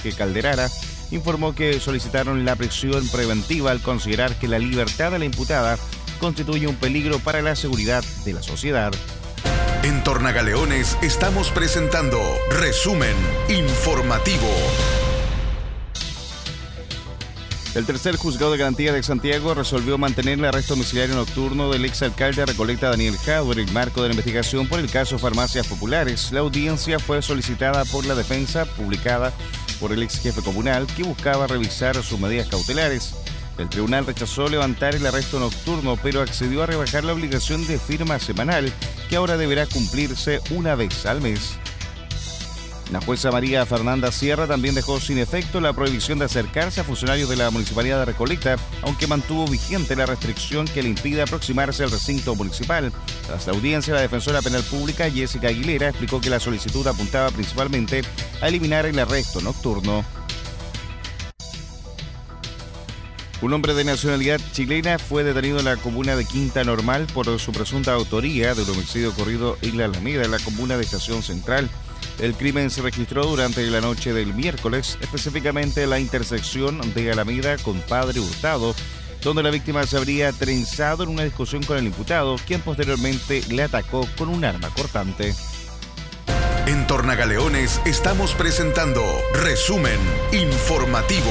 Jorge Calderara, informó que solicitaron la prisión preventiva al considerar que la libertad de la imputada constituye un peligro para la seguridad de la sociedad. En Tornagaleones estamos presentando Resumen Informativo. El tercer juzgado de garantía de Santiago resolvió mantener el arresto domiciliario nocturno del exalcalde de Recoleta, Daniel Jadwe, en el marco de la investigación por el caso Farmacias Populares. La audiencia fue solicitada por la defensa, publicada por el ex jefe comunal, que buscaba revisar sus medidas cautelares. El tribunal rechazó levantar el arresto nocturno, pero accedió a rebajar la obligación de firma semanal, que ahora deberá cumplirse una vez al mes. La jueza María Fernanda Sierra también dejó sin efecto la prohibición de acercarse a funcionarios de la Municipalidad de Recoleta, aunque mantuvo vigente la restricción que le impide aproximarse al recinto municipal. Tras la audiencia, la defensora penal pública Jessica Aguilera explicó que la solicitud apuntaba principalmente a eliminar el arresto nocturno. Un hombre de nacionalidad chilena fue detenido en la comuna de Quinta Normal por su presunta autoría de un homicidio ocurrido en La Alameda, en la comuna de Estación Central. El crimen se registró durante la noche del miércoles, específicamente en la intersección de Alameda con Padre Hurtado, donde la víctima se habría trenzado en una discusión con el imputado, quien posteriormente le atacó con un arma cortante. En Tornagaleones estamos presentando Resumen Informativo.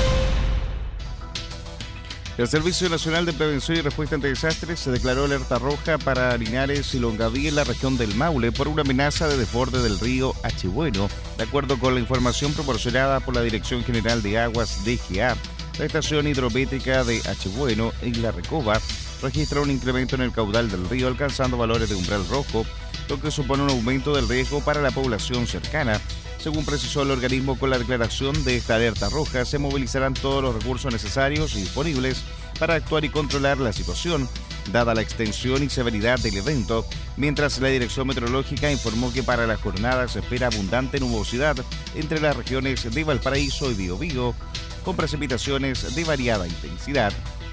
El Servicio Nacional de Prevención y Respuesta ante Desastres se declaró alerta roja para Linares y Longaví en la región del Maule por una amenaza de desborde del río Achibueno. De acuerdo con la información proporcionada por la Dirección General de Aguas DGA, la estación hidrométrica de Achibueno en La Recoba registra un incremento en el caudal del río alcanzando valores de umbral rojo, lo que supone un aumento del riesgo para la población cercana. Según precisó el organismo, con la declaración de esta alerta roja se movilizarán todos los recursos necesarios y disponibles para actuar y controlar la situación, dada la extensión y severidad del evento, mientras la Dirección Meteorológica informó que para la jornada se espera abundante nubosidad entre las regiones de Valparaíso y Biobío, con precipitaciones de variada intensidad.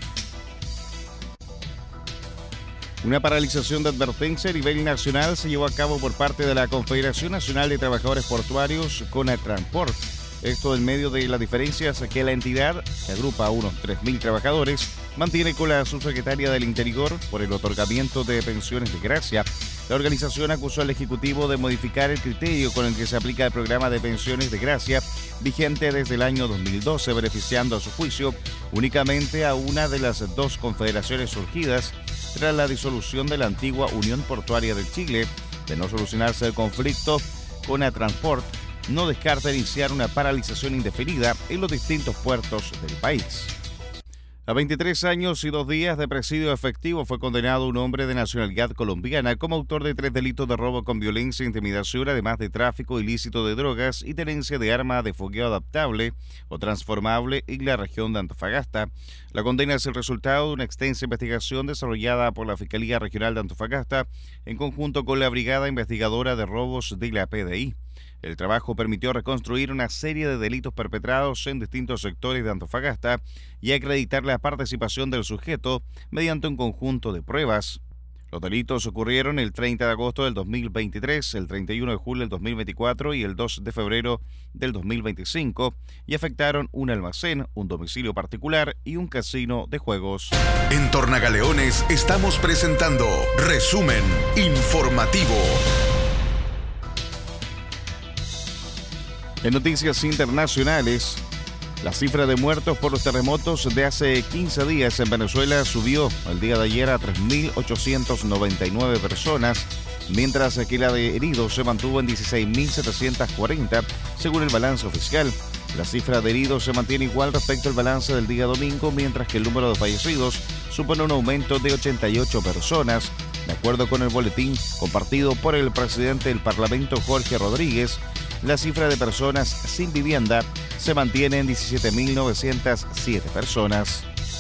Una paralización de advertencia a nivel nacional se llevó a cabo por parte de la Confederación Nacional de Trabajadores Portuarios, CONATRANSPORT. Esto en medio de las diferencias que la entidad, que agrupa a unos 3.000 trabajadores, mantiene con la subsecretaria del Interior por el otorgamiento de pensiones de gracia. La organización acusó al Ejecutivo de modificar el criterio con el que se aplica el programa de pensiones de gracia vigente desde el año 2012, beneficiando a su juicio únicamente a una de las dos confederaciones surgidas tras la disolución de la antigua Unión Portuaria de Chile. De no solucionarse el conflicto, CONATRANSPORT no descarta iniciar una paralización indefinida en los distintos puertos del país. A 23 años y 2 días de presidio efectivo fue condenado un hombre de nacionalidad colombiana como autor de 3 delitos de robo con violencia e intimidación, además de tráfico ilícito de drogas y tenencia de arma de fogueo adaptable o transformable en la región de Antofagasta. La condena es el resultado de una extensa investigación desarrollada por la Fiscalía Regional de Antofagasta en conjunto con la Brigada Investigadora de Robos de la PDI. El trabajo permitió reconstruir una serie de delitos perpetrados en distintos sectores de Antofagasta y acreditar la participación del sujeto mediante un conjunto de pruebas. Los delitos ocurrieron el 30 de agosto del 2023, el 31 de julio del 2024 y el 2 de febrero del 2025 y afectaron un almacén, un domicilio particular y un casino de juegos. En Tornagaleones estamos presentando Resumen Informativo. En noticias internacionales, la cifra de muertos por los terremotos de hace 15 días en Venezuela subió el día de ayer a 3.899 personas, mientras que la de heridos se mantuvo en 16.740, según el balance oficial. La cifra de heridos se mantiene igual respecto al balance del día domingo, mientras que el número de fallecidos supone un aumento de 88 personas. De acuerdo con el boletín compartido por el presidente del Parlamento, Jorge Rodríguez, la cifra de personas sin vivienda se mantiene en 17.907 personas.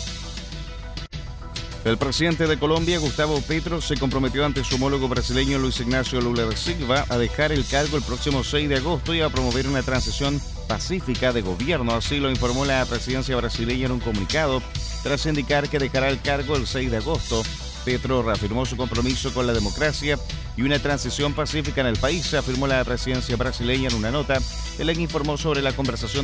El presidente de Colombia, Gustavo Petro, se comprometió ante su homólogo brasileño Luis Ignacio Lula da Silva a dejar el cargo el próximo 6 de agosto y a promover una transición pacífica de gobierno. Así lo informó la presidencia brasileña en un comunicado, tras indicar que dejará el cargo el 6 de agosto. Petro reafirmó su compromiso con la democracia y una transición pacífica en el país, afirmó la presidencia brasileña en una nota en la que informó sobre la conversación